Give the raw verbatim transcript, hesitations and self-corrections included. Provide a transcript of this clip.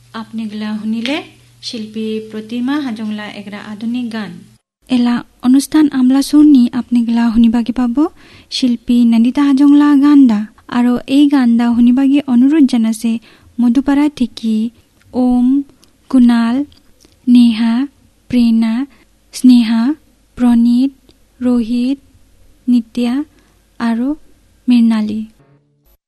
আপনি গলা শুনিলে শিল্পী প্রতিমা হাজংলা এগরা আধুনিক গান। এলা অনুষ্ঠান আমলা শুনি আপনি গলা শুনিবাগে পাব শিল্পী নন্দিতা হাজংলা গানদা। আৰু এই গানদা শুনিবাগে অনুৰোধ জানাছে মধুপাৰা ঠিকি ওম, কুণাল, নেহা, প্ৰেৰণা, স্নেহা, প্ৰণীত, ৰোহিত, নিত্যা আৰু মৃণালী।